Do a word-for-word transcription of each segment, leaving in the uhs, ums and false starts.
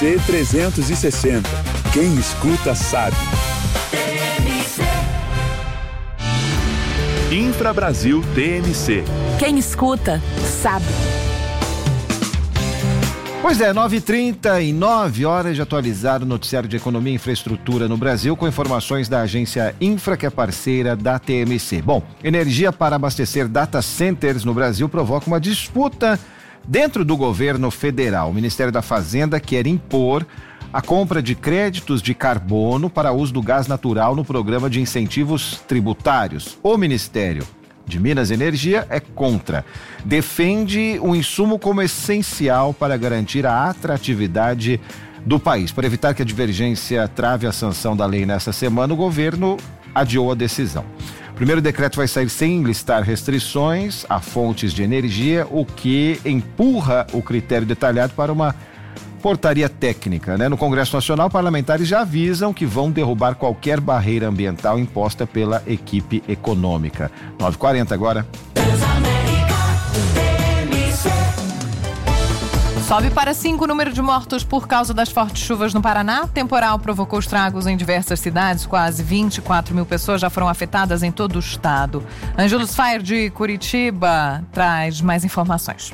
T trezentos e sessenta. Quem escuta sabe. Infra Brasil T M C. Quem escuta sabe. Pois é, nove e trinta e nove, horas de atualizar o noticiário de economia e infraestrutura no Brasil com informações da agência Infra, que é parceira da T M C. Bom, energia para abastecer data centers no Brasil provoca uma disputa dentro do governo federal. O Ministério da Fazenda quer impor a compra de créditos de carbono para uso do gás natural no programa de incentivos tributários. O Ministério de Minas e Energia é contra. Defende o insumo como essencial para garantir a atratividade do país. Para evitar que a divergência trave a sanção da lei nessa semana, o governo adiou a decisão. O primeiro decreto vai sair sem listar restrições a fontes de energia, o que empurra o critério detalhado para uma portaria técnica, né? No Congresso Nacional, parlamentares já avisam que vão derrubar qualquer barreira ambiental imposta pela equipe econômica. nove e quarenta agora. Sobe para cinco o número de mortos por causa das fortes chuvas no Paraná. Temporal provocou estragos em diversas cidades. Quase vinte e quatro mil pessoas já foram afetadas em todo o estado. Ângelos Fair de Curitiba traz mais informações.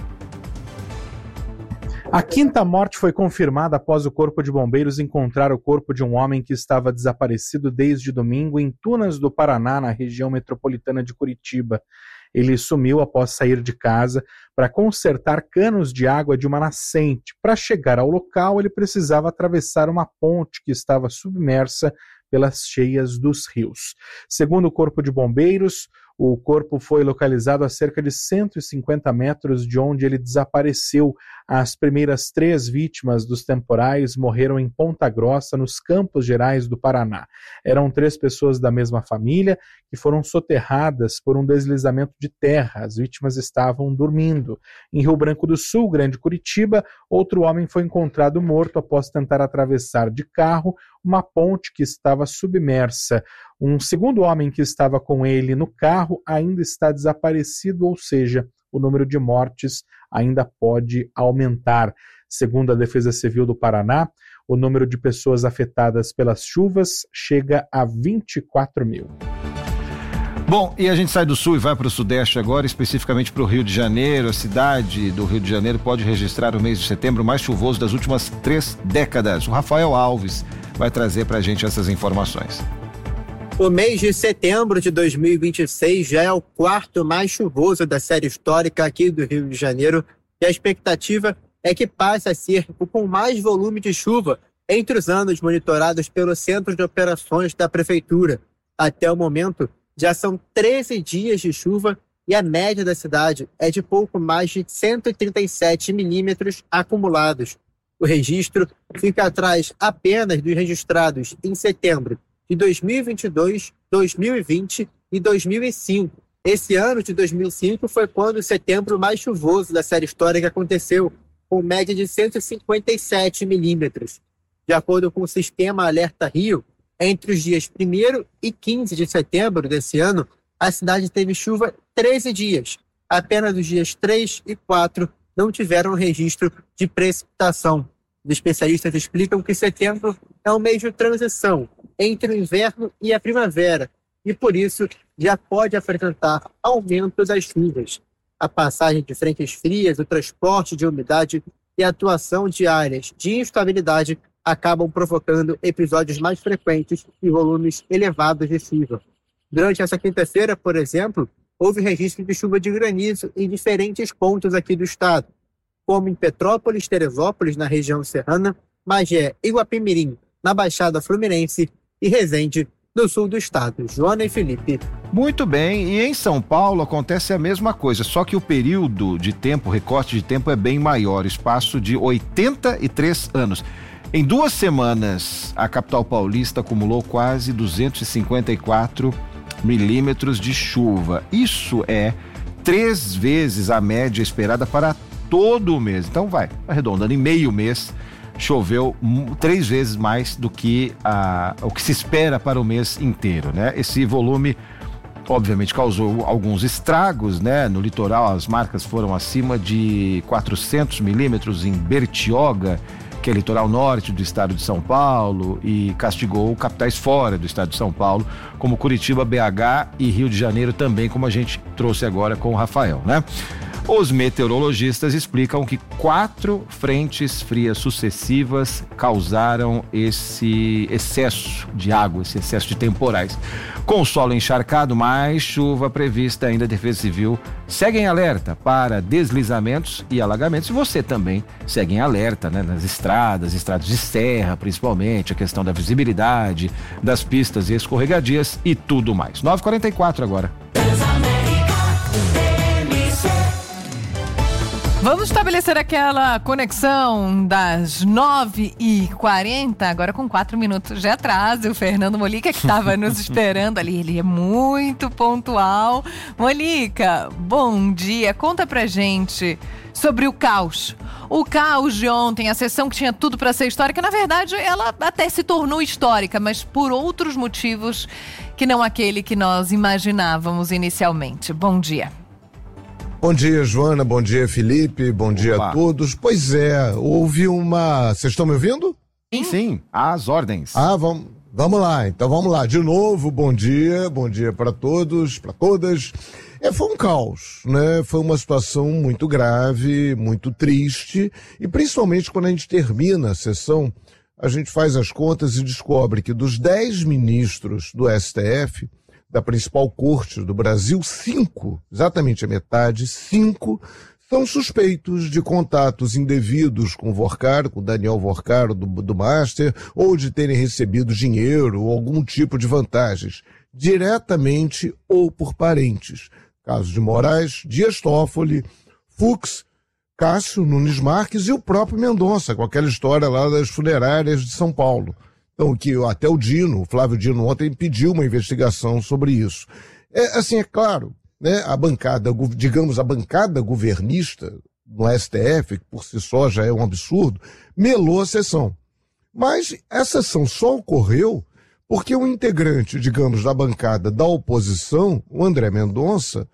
A quinta morte foi confirmada após o Corpo de Bombeiros encontrar o corpo de um homem que estava desaparecido desde domingo em Tunas do Paraná, na região metropolitana de Curitiba. Ele sumiu após sair de casa para consertar canos de água de uma nascente. Para chegar ao local, ele precisava atravessar uma ponte que estava submersa pelas cheias dos rios. Segundo o Corpo de Bombeiros, o corpo foi localizado a cerca de cento e cinquenta metros de onde ele desapareceu. As primeiras três vítimas dos temporais morreram em Ponta Grossa, nos Campos Gerais do Paraná. Eram três pessoas da mesma família que foram soterradas por um deslizamento de terra. As vítimas estavam dormindo. Em Rio Branco do Sul, Grande Curitiba, outro homem foi encontrado morto após tentar atravessar de carro uma ponte que estava submersa. Um segundo homem que estava com ele no carro ainda está desaparecido, ou seja, o número de mortes ainda pode aumentar. Segundo a Defesa Civil do Paraná, o número de pessoas afetadas pelas chuvas chega a vinte e quatro mil. Bom, e a gente sai do sul e vai para o sudeste agora, especificamente para o Rio de Janeiro. A cidade do Rio de Janeiro pode registrar o mês de setembro mais chuvoso das últimas três décadas. O Rafael Alves vai trazer para a gente essas informações. O mês de setembro de dois mil e vinte e seis já é o quarto mais chuvoso da série histórica aqui do Rio de Janeiro, e a expectativa é que passe a ser o com mais volume de chuva entre os anos monitorados pelo Centro de Operações da Prefeitura. Até o momento, já são treze dias de chuva e a média da cidade é de pouco mais de cento e trinta e sete milímetros acumulados. O registro fica atrás apenas dos registrados em setembro de dois mil e vinte e dois, dois mil e vinte e dois mil e cinco. Esse ano de dois mil e cinco foi quando o setembro mais chuvoso da série histórica aconteceu, com média de cento e cinquenta e sete milímetros. De acordo com o Sistema Alerta Rio, entre os dias primeiro e quinze de setembro desse ano, a cidade teve chuva treze dias. Apenas os dias três e quatro não tiveram registro de precipitação. Os especialistas explicam que setembro é um mês de transição entre o inverno e a primavera, e por isso já pode apresentar aumento das chuvas. A passagem de frentes frias, o transporte de umidade e a atuação de áreas de instabilidade acabam provocando episódios mais frequentes e volumes elevados de chuva. Durante essa quinta-feira, por exemplo, houve registro de chuva de granizo em diferentes pontos aqui do estado, como em Petrópolis, Teresópolis, na região serrana, Magé e Guapimirim, na Baixada Fluminense, e Resende, no sul do estado. Joana e Felipe. Muito bem, e em São Paulo acontece a mesma coisa, só que o período de tempo, o recorte de tempo é bem maior, espaço de oitenta e três anos. Em duas semanas, a capital paulista acumulou quase duzentos e cinquenta e quatro milímetros de chuva. Isso é três vezes a média esperada para todo o mês. Então vai, arredondando, em meio mês choveu três vezes mais do que a, o que se espera para o mês inteiro, né? Esse volume obviamente causou alguns estragos, né? No litoral as marcas foram acima de quatrocentos milímetros em Bertioga, que é litoral norte do estado de São Paulo, e castigou capitais fora do estado de São Paulo, como Curitiba, B H e Rio de Janeiro também, como a gente trouxe agora com o Rafael, né? Os meteorologistas explicam que quatro frentes frias sucessivas causaram esse excesso de água, esse excesso de temporais. Com o solo encharcado, mais chuva prevista, ainda a Defesa Civil segue em alerta para deslizamentos e alagamentos. E você também segue em alerta, né, nas estradas, estradas de serra, principalmente, a questão da visibilidade, das pistas escorregadias e tudo mais. nove e quarenta e quatro agora. Vamos estabelecer aquela conexão das nove e quarenta, agora com quatro minutos de atraso. O Fernando Molica, que estava nos esperando ali, ele é muito pontual. Molica, bom dia. Conta pra gente sobre o caos. O caos de ontem, a sessão que tinha tudo para ser histórica, na verdade, ela até se tornou histórica, mas por outros motivos que não aquele que nós imaginávamos inicialmente. Bom dia. Bom dia, Joana, bom dia, Felipe, bom dia Opa. a todos. Pois é, houve uma... Vocês estão me ouvindo? Sim, sim, às ordens. Ah, vamos, vamos lá, então vamos lá. De novo, bom dia, bom dia para todos, para todas. É, foi um caos, né? Foi uma situação muito grave, muito triste, e principalmente quando a gente termina a sessão, a gente faz as contas e descobre que dos dez ministros do S T F, da principal corte do Brasil, cinco, exatamente a metade, cinco, são suspeitos de contatos indevidos com o Vorcaro, com o Daniel Vorcaro do, do Master, ou de terem recebido dinheiro ou algum tipo de vantagens, diretamente ou por parentes. Caso de Moraes, Dias Toffoli, Fux, Cássio Nunes Marques e o próprio Mendonça, com aquela história lá das funerárias de São Paulo. Então, que até o Dino, o Flávio Dino ontem pediu uma investigação sobre isso. É, assim, é claro, né, a bancada, digamos, a bancada governista no S T F, que por si só já é um absurdo, melou a sessão. Mas essa sessão só ocorreu porque um integrante, digamos, da bancada da oposição, o André Mendonça,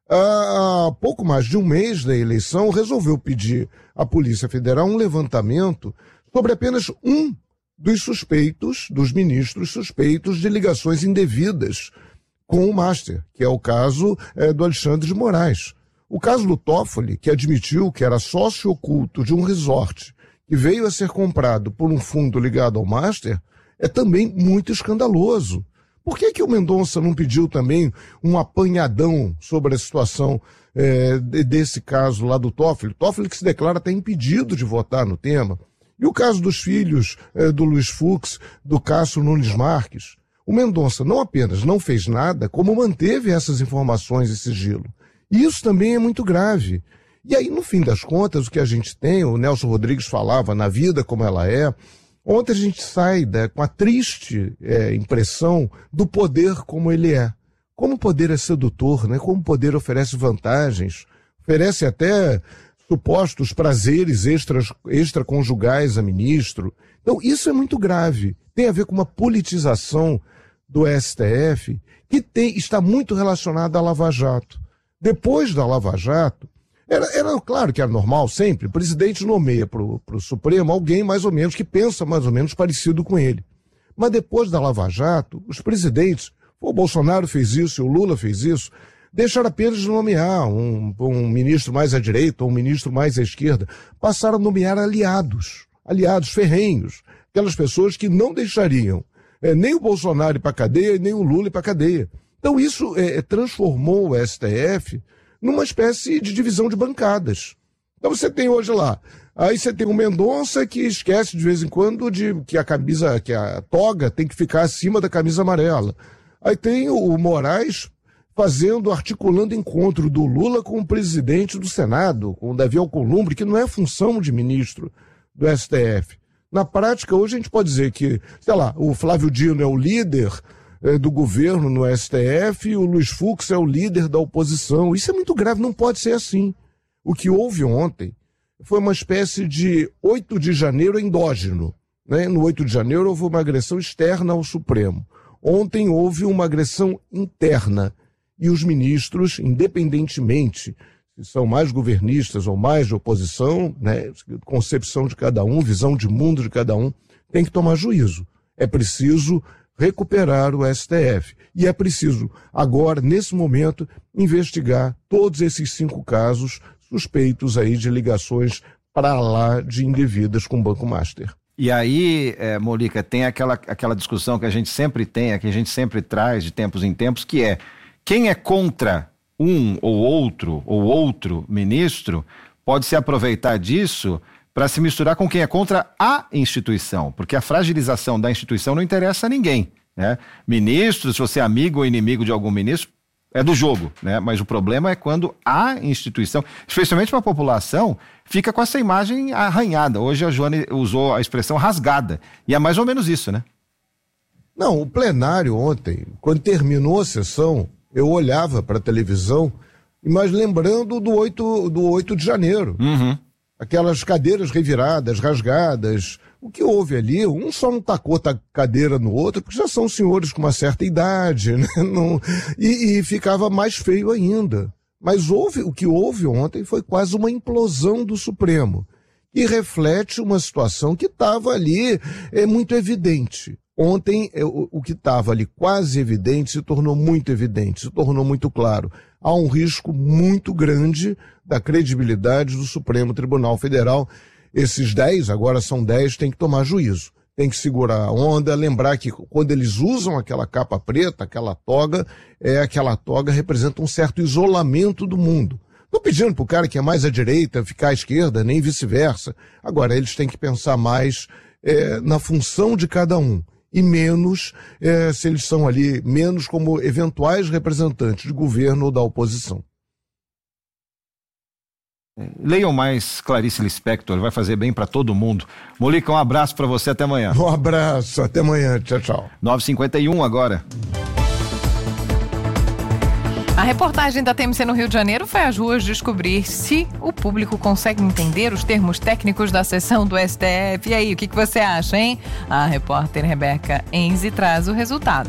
há pouco mais de um mês da eleição, resolveu pedir à Polícia Federal um levantamento sobre apenas um dos suspeitos, dos ministros suspeitos de ligações indevidas com o Master, que é o caso é, do Alexandre de Moraes. O caso do Toffoli, que admitiu que era sócio oculto de um resort que veio a ser comprado por um fundo ligado ao Master, é também muito escandaloso. Por que que o Mendonça não pediu também um apanhadão sobre a situação é, desse caso lá do Toffoli? Toffoli que se declara até impedido de votar no tema. E o caso dos filhos eh, do Luiz Fux, do Cássio Nunes Marques? O Mendonça não apenas não fez nada, como manteve essas informações em sigilo. E isso também é muito grave. E aí, no fim das contas, o que a gente tem, o Nelson Rodrigues falava na vida como ela é, ontem a gente sai né, com a triste eh, impressão do poder como ele é. Como o poder é sedutor, né? Como o poder oferece vantagens, oferece até supostos prazeres extras, extraconjugais a ministro. Então, isso é muito grave. Tem a ver com uma politização do S T F que tem, está muito relacionada à Lava Jato. Depois da Lava Jato, era, era claro que era normal sempre, o presidente nomeia para o Supremo alguém mais ou menos que pensa mais ou menos parecido com ele. Mas depois da Lava Jato, os presidentes, o Bolsonaro fez isso, o Lula fez isso, deixaram apenas de nomear um, um ministro mais à direita ou um ministro mais à esquerda. Passaram a nomear aliados, aliados ferrenhos, aquelas pessoas que não deixariam é, nem o Bolsonaro ir para a cadeia e nem o Lula ir para a cadeia. Então isso é, transformou o S T F numa espécie de divisão de bancadas. Então você tem hoje lá, aí você tem o Mendonça que esquece de vez em quando de que a camisa, que a toga tem que ficar acima da camisa amarela. Aí tem o, o Moraes fazendo, articulando encontro do Lula com o presidente do Senado, com o Davi Alcolumbre, que não é função de ministro do S T F. Na prática, hoje a gente pode dizer que, sei lá, o Flávio Dino é o líder eh, do governo no S T F e o Luiz Fux é o líder da oposição. Isso é muito grave, não pode ser assim. O que houve ontem foi uma espécie de oito de janeiro endógeno. Né? No oito de janeiro houve uma agressão externa ao Supremo. Ontem houve uma agressão interna. E os ministros, independentemente se são mais governistas ou mais de oposição, né, concepção de cada um, visão de mundo de cada um, tem que tomar juízo. É preciso recuperar o S T F. E é preciso, agora, nesse momento, investigar todos esses cinco casos suspeitos aí de ligações para lá de indevidas com o Banco Master. E aí, é, Molica, tem aquela, aquela discussão que a gente sempre tem, que a gente sempre traz de tempos em tempos, que é quem é contra um ou outro ou outro ministro pode se aproveitar disso para se misturar com quem é contra a instituição, porque a fragilização da instituição não interessa a ninguém, né? Ministro, se você é amigo ou inimigo de algum ministro, é do jogo, né? Mas o problema é quando a instituição, especialmente para a população, fica com essa imagem arranhada. Hoje a Joane usou a expressão rasgada, e é mais ou menos isso, né? Não, o plenário ontem, quando terminou a sessão, eu olhava para a televisão, mas lembrando do oito, do oito de janeiro. Uhum. Aquelas cadeiras reviradas, rasgadas. O que houve ali, um só não tacou a cadeira no outro, porque já são senhores com uma certa idade, né? Não, e, e ficava mais feio ainda. Mas houve, o que houve ontem foi quase uma implosão do Supremo, e reflete uma situação que estava ali é, muito evidente. Ontem, é, o, o que estava ali quase evidente se tornou muito evidente, se tornou muito claro. Há um risco muito grande da credibilidade do Supremo Tribunal Federal. Esses dez, agora são dez, tem que tomar juízo. Tem que segurar a onda, lembrar que quando eles usam aquela capa preta, aquela toga, é, aquela toga representa um certo isolamento do mundo. Estou pedindo para o cara que é mais à direita ficar à esquerda, nem vice-versa. Agora, eles têm que pensar mais é, na função de cada um. E menos, é, se eles são ali, menos como eventuais representantes de governo ou da oposição. Leiam mais Clarice Lispector, vai fazer bem para todo mundo. Molica, um abraço para você, até amanhã. Um abraço, até amanhã, tchau, tchau. nove e cinquenta e um agora. A reportagem da T M C no Rio de Janeiro foi às ruas descobrir se o público consegue entender os termos técnicos da sessão do S T F. E aí, o que, que você acha, hein? A repórter Rebeca Enze traz o resultado.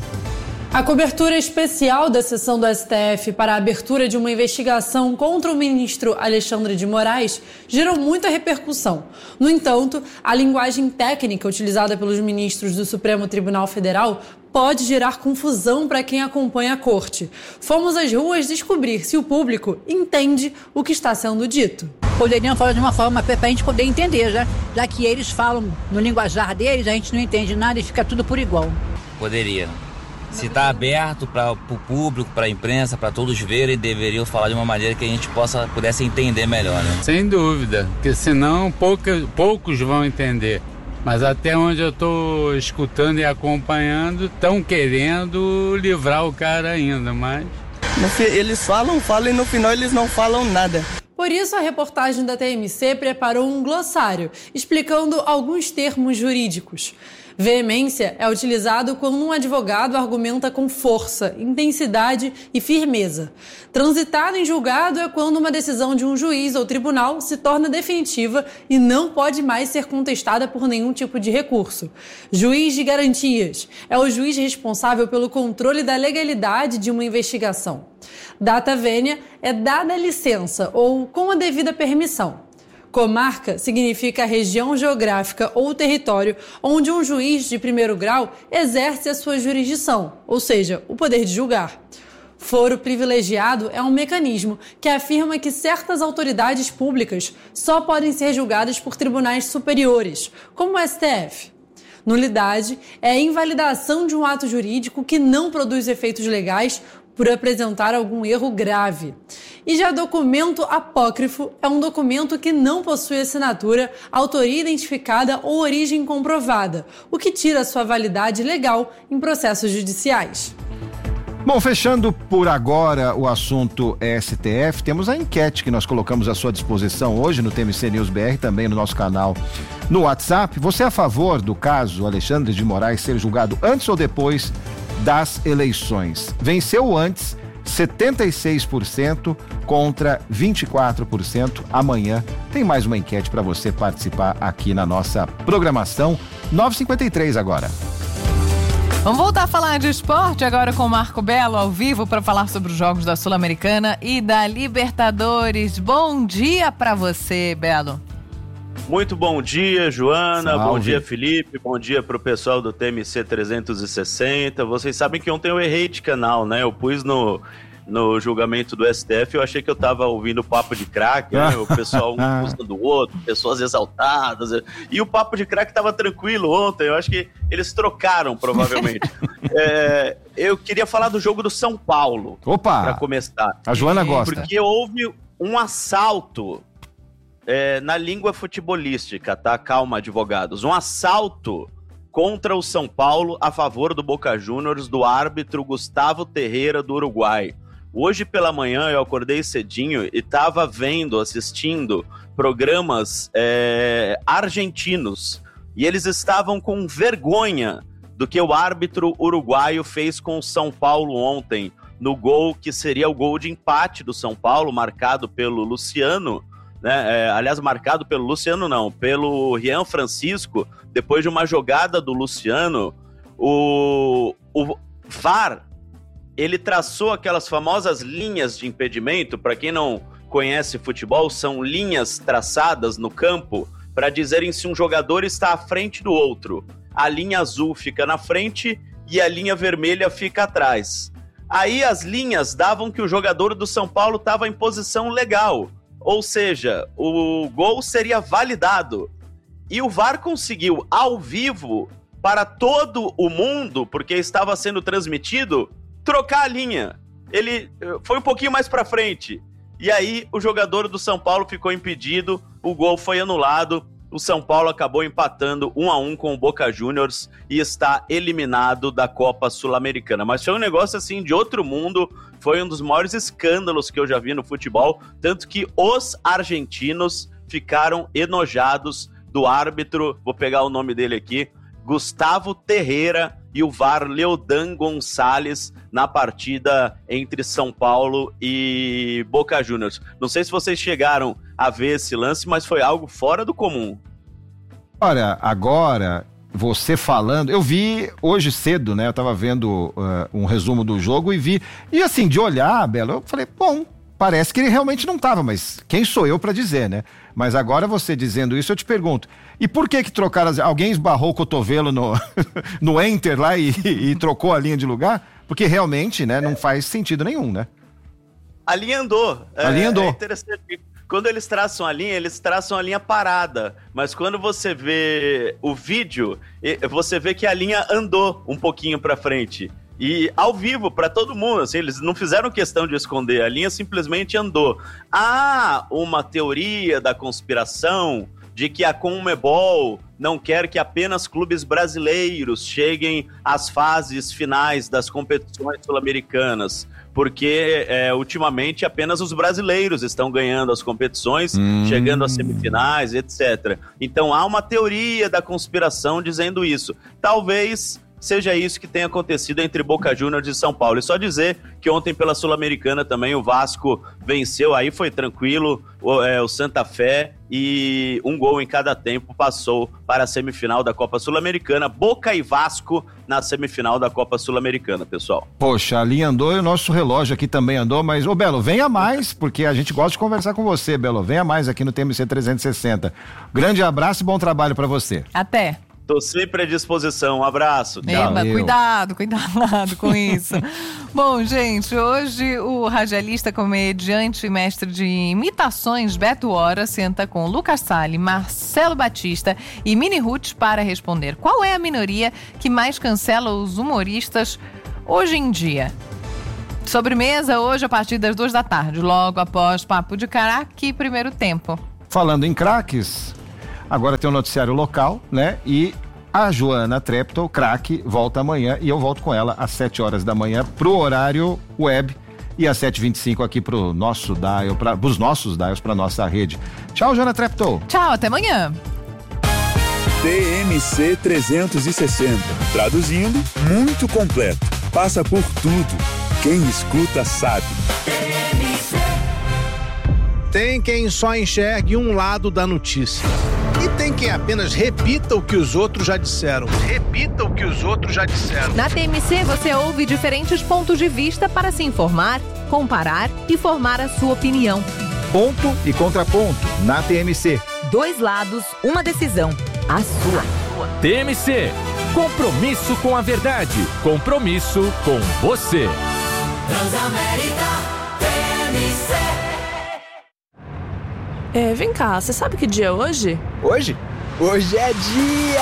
A cobertura especial da sessão do S T F para a abertura de uma investigação contra o ministro Alexandre de Moraes gerou muita repercussão. No entanto, a linguagem técnica utilizada pelos ministros do Supremo Tribunal Federal pode gerar confusão para quem acompanha a corte. Fomos às ruas descobrir se o público entende o que está sendo dito. Poderiam falar de uma forma para a gente poder entender, já, já que eles falam no linguajar deles, a gente não entende nada e fica tudo por igual. Poderia. Se está aberto para o público, para a imprensa, para todos verem, deveriam falar de uma maneira que a gente possa, pudesse entender melhor, né? Sem dúvida, porque senão pouca, poucos vão entender. Mas até onde eu estou escutando e acompanhando, estão querendo livrar o cara ainda, mas... Eles falam, falam e no final eles não falam nada. Por isso, a reportagem da T M C preparou um glossário, explicando alguns termos jurídicos. Veemência é utilizado quando um advogado argumenta com força, intensidade e firmeza. Transitado em julgado é quando uma decisão de um juiz ou tribunal se torna definitiva e não pode mais ser contestada por nenhum tipo de recurso. Juiz de garantias é o juiz responsável pelo controle da legalidade de uma investigação. Data vênia é dada licença ou com a devida permissão. Comarca significa região geográfica ou território onde um juiz de primeiro grau exerce a sua jurisdição, ou seja, o poder de julgar. Foro privilegiado é um mecanismo que afirma que certas autoridades públicas só podem ser julgadas por tribunais superiores, como o S T F. Nulidade é a invalidação de um ato jurídico que não produz efeitos legais por apresentar algum erro grave. E já documento apócrifo é um documento que não possui assinatura, autoria identificada ou origem comprovada, o que tira sua validade legal em processos judiciais. Bom, fechando por agora o assunto S T F, temos a enquete que nós colocamos à sua disposição hoje no T M C News B R, também no nosso canal no WhatsApp. Você é a favor do caso Alexandre de Moraes ser julgado antes ou depois das eleições? Venceu antes, setenta e seis por cento contra vinte e quatro por cento. Amanhã tem mais uma enquete para você participar aqui na nossa programação. nove e cinquenta e três agora. Vamos voltar a falar de esporte agora com o Marco Belo ao vivo para falar sobre os jogos da Sul-Americana e da Libertadores. Bom dia para você, Belo. Muito bom dia, Joana. Salve. Bom dia, Felipe. Bom dia para o pessoal do T M C trezentos e sessenta. Vocês sabem que ontem eu errei de canal, né? Eu pus no, no julgamento do S T F, eu achei que eu estava ouvindo papo de craque, né? O pessoal um acusando o outro, pessoas exaltadas. E o papo de craque estava tranquilo ontem. Eu acho que eles trocaram, provavelmente. é, eu queria falar do jogo do São Paulo. Opa! Para começar. A Joana gosta. Porque houve um assalto é, na língua futebolística, tá? Calma, advogados. Um assalto contra o São Paulo a favor do Boca Juniors, do árbitro Gustavo Terreira, do Uruguai. Hoje pela manhã eu acordei cedinho e estava vendo, assistindo programas é, argentinos. E eles estavam com vergonha do que o árbitro uruguaio fez com o São Paulo ontem, no gol que seria o gol de empate do São Paulo, marcado pelo Luciano, né? É, aliás, marcado pelo Luciano não, pelo Rian Francisco, depois de uma jogada do Luciano. O, o V A R, ele traçou aquelas famosas linhas de impedimento. Para quem não conhece futebol, são linhas traçadas no campo para dizerem se um jogador está à frente do outro. A linha azul fica na frente e a linha vermelha fica atrás. Aí as linhas davam que o jogador do São Paulo estava em posição legal, ou seja, o gol seria validado. E o V A R conseguiu, ao vivo, para todo o mundo, porque estava sendo transmitido, trocar a linha. Ele foi um pouquinho mais para frente. E aí o jogador do São Paulo ficou impedido, o gol foi anulado, o São Paulo acabou empatando um a um com o Boca Juniors e está eliminado da Copa Sul-Americana. Mas foi um negócio assim de outro mundo, foi um dos maiores escândalos que eu já vi no futebol, tanto que os argentinos ficaram enojados do árbitro, vou pegar o nome dele aqui, Gustavo Terreira, e o V A R Leodan Gonçalves na partida entre São Paulo e Boca Juniors. Não sei se vocês chegaram a ver esse lance, mas foi algo fora do comum. Olha, agora, você falando, eu vi hoje cedo, né, eu tava vendo uh, um resumo do jogo e vi, e assim, de olhar, Belo, eu falei, bom, parece que ele realmente não tava, mas quem sou eu pra dizer, né? Mas agora você dizendo isso, eu te pergunto, e por que que trocaram, as... alguém esbarrou o cotovelo no, no enter lá e, e trocou a linha de lugar? Porque realmente, né, não faz sentido nenhum, né? A linha andou. A linha andou. É interessante. Quando eles traçam a linha, eles traçam a linha parada. Mas quando você vê o vídeo, você vê que a linha andou um pouquinho pra frente. E ao vivo, para todo mundo, assim, eles não fizeram questão de esconder, a linha simplesmente andou. Há uma teoria da conspiração de que a Conmebol não quer que apenas clubes brasileiros cheguem às fases finais das competições sul-americanas, porque é, ultimamente apenas os brasileiros estão ganhando as competições, hum. chegando às semifinais, etcétera. Então há uma teoria da conspiração dizendo isso. Talvez seja isso que tenha acontecido entre Boca Juniors e São Paulo. E só dizer que ontem pela Sul-Americana também o Vasco venceu, aí foi tranquilo, o, é, o Santa Fé, e um gol em cada tempo passou para a semifinal da Copa Sul-Americana. Boca e Vasco na semifinal da Copa Sul-Americana, pessoal. Poxa, a linha andou e o nosso relógio aqui também andou, mas, ô Belo, venha mais, porque a gente gosta de conversar com você, Belo. Venha mais aqui no T M C trezentos e sessenta. Grande abraço e bom trabalho para você. Até. Tô sempre à disposição. Um abraço. Eba, cuidado, cuidado com isso. Bom, gente, hoje o radialista, comediante e mestre de imitações Beto Hora senta com Lucas Salles, Marcelo Batista e Mini Ruth para responder qual é a minoria que mais cancela os humoristas hoje em dia. Sobremesa hoje a partir das duas da tarde, logo após Papo de Craque e Primeiro Tempo. Falando em craques, agora tem um noticiário local, né? E a Joana Treptow, craque, volta amanhã e eu volto com ela às sete horas da manhã pro horário web e às sete e vinte e cinco aqui pro nosso dial, para os nossos dials, pra nossa rede. Tchau, Joana Treptow. Tchau, até amanhã. T M C trezentos e sessenta, traduzindo, muito completo. Passa por tudo. Quem escuta sabe. Tem quem só enxergue um lado da notícia. E tem quem apenas repita o que os outros já disseram. Repita o que os outros já disseram. Na T M C você ouve diferentes pontos de vista para se informar, comparar e formar a sua opinião. Ponto e contraponto na T M C. Dois lados, uma decisão. A sua. T M C. Compromisso com a verdade. Compromisso com você. Transamérica T M C. É, vem cá, você sabe que dia é hoje? Hoje? Hoje é dia